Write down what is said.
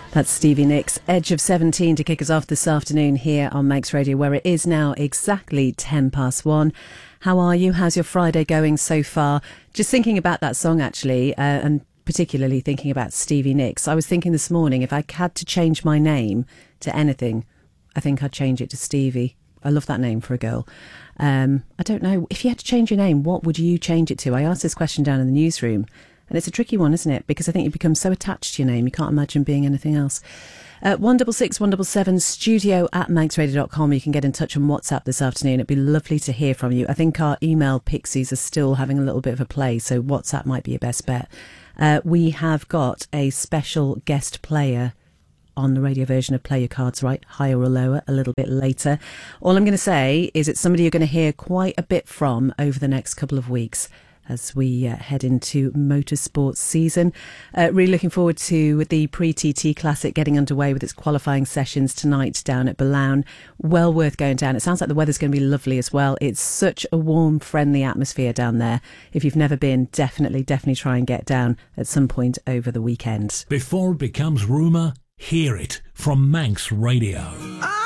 That's Stevie Nicks, Edge of 17 to kick us off this afternoon here on Manx Radio, where it is now exactly 1:10. How are you? How's your Friday going so far? Just thinking about that song actually, and particularly thinking about Stevie Nicks. I was thinking this morning, if I had to change my name to anything, I think I'd change it to Stevie. I love that name for a girl. I don't know, if you had to change your name, what would you change it to? I asked this question down in the newsroom. And it's a tricky one, isn't it? Because I think you become so attached to your name, you can't imagine being anything else. 166 177 studio@manxradio.com. You can get in touch on WhatsApp this afternoon. It'd be lovely to hear from you. I think our email pixies are still having a little bit of a play, so WhatsApp might be your best bet. We have got a special guest player on the radio version of Play Your Cards Right, higher or lower, a little bit later. All I'm going to say is it's somebody you're going to hear quite a bit from over the next couple of weeks as we head into motorsports season. Really looking forward to the pre-TT Classic getting underway with its qualifying sessions tonight down at Ballown. Well worth going down. It sounds like the weather's going to be lovely as well. It's such a warm, friendly atmosphere down there. If you've never been, definitely try and get down at some point over the weekend. Before it becomes rumour, hear it from Manx Radio.